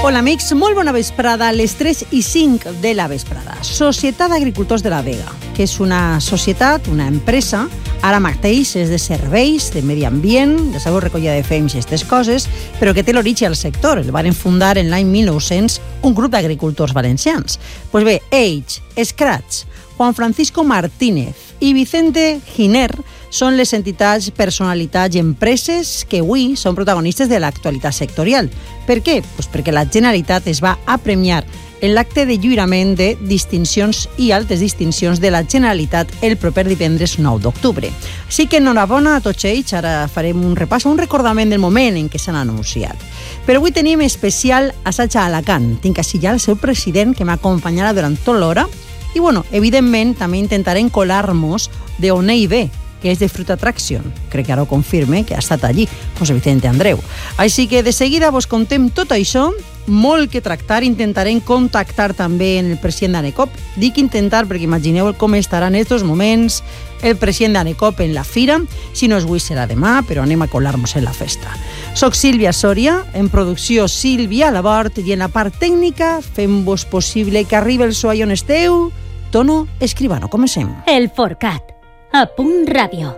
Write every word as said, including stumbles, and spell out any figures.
Hola, amics, molt bona vesprada, a les tres i cinc de la vesprada. Societat d'Agricultors de la Vega, que és una societat, una empresa, ara mateix és de serveis, de medi ambient, de salut, recollida de fems i aquestes coses, però que té l'origen al sector. El van fundar en l'any mil nou-cents un grup d'agricultors valencians. Doncs pues bé, ells, Scratch, Juan Francisco Martínez i Vicente Giner són les entitats, personalitats i empreses que avui són protagonistes de l'actualitat sectorial. Per què? Pues perquè la Generalitat es va apremiar en l'acte de lliurament de distincions i altes distincions de la Generalitat el proper divendres nou d'octubre. Així que enhorabona a tots ells, ara farem un repàs, un recordament del moment en què s'han anunciat. Però avui tenim especial assaig a Alacant. Tinc així ja el seu president que m'acompanyarà durant tota l'hora i, bueno, evidentment, també intentarem colar-nos d'on ell ve, que és de Fruit Attraction. Crec que ara ho confirme, que ha estat allí, José Vicente Andreu. Així que de seguida vos contem tot això, molt que tractar, intentarem contactar també en el president d'ANECOP. Dic intentar perquè imagineu com estarà en aquests moments el president d'ANECOP en la fira. Si no és avui serà demà, però anem a colar-nos en la festa. Soc Sílvia Soria, en producció Sílvia Labort, i en la part tècnica fem-vos possible que arribi el so allà on esteu. Tono Escribano, comencem. El Forcat. A Punt Ràdio.